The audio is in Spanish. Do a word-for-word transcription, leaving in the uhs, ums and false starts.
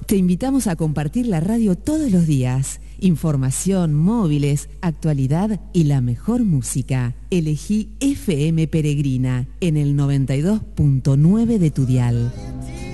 Te invitamos a compartir la radio todos los días. Información, móviles, actualidad y la mejor música. Elegí F M Peregrina en el noventa y dos punto nueve de tu dial.